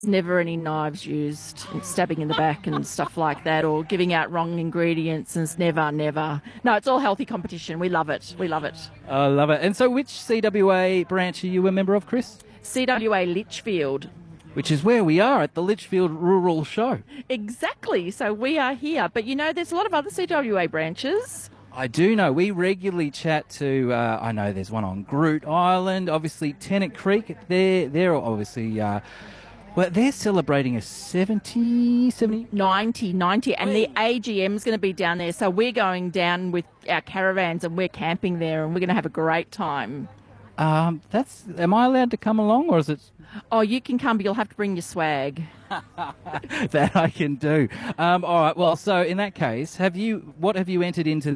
Never any knives used, and stabbing in the back and stuff like that, or giving out wrong ingredients. And it's never, never. No, it's all healthy competition. We love it. We love it. I love it. And so which CWA branch are you a member of, Chris? CWA Litchfield. Which is where we are at the Litchfield Rural Show. Exactly. So we are here. But you know, there's a lot of other CWA branches. I do know. We regularly chat to, I know there's one on Groot Island, obviously Tennant Creek. They're obviously, well, they're celebrating a 70, 90, and the AGM's going to be down there. So we're going down with our caravans and we're camping there and we're going to have a great time. Am I allowed to come along, or is it? Oh, you can come, but you'll have to bring your swag. That I can do. All right. Well, so in that case, what have you entered into?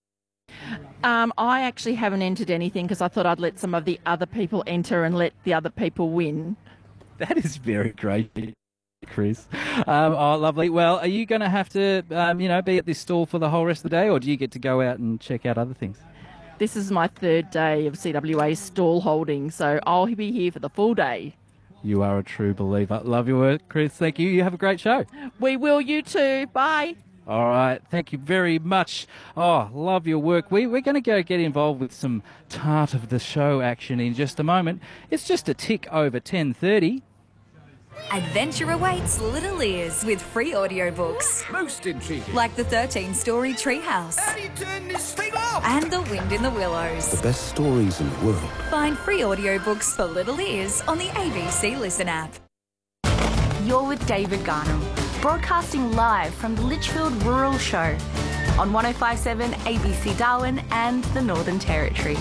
I actually haven't entered anything because I thought I'd let some of the other people enter and let the other people win. That is very great, Chris. Oh, lovely. Well, are you going to have to, be at this stall for the whole rest of the day, or do you get to go out and check out other things? This is my third day of CWA stall holding, so I'll be here for the full day. You are a true believer. Love your work, Chris. Thank you. You have a great show. We will. You too. Bye. All right. Thank you very much. Oh, love your work. We're going to go get involved with some Tart of the Show action in just a moment. It's just a tick over 10:30. Adventure awaits little ears with free audiobooks. Most intriguing. Like the 13-story Treehouse. How do you turn this thing off? And The Wind in the Willows. The best stories in the world. Find free audiobooks for little ears on the ABC Listen app. You're with David Garnham, broadcasting live from the Litchfield Rural Show on 105.7 ABC Darwin and the Northern Territory.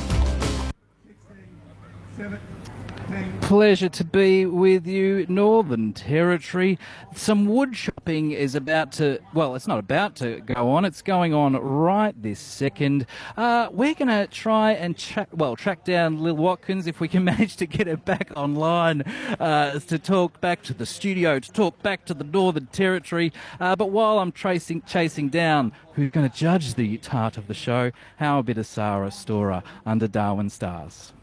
Pleasure to be with you, Northern Territory. Some wood shopping is about to, well, it's not about to go on, it's going on right this second. We're going to try and track down Lil Watkins if we can manage to get her back online to talk back to the studio, to talk back to the Northern Territory. But while I'm chasing down who's going to judge the Tart of the Show, how a bit of Sarah Storer under Darwin Stars.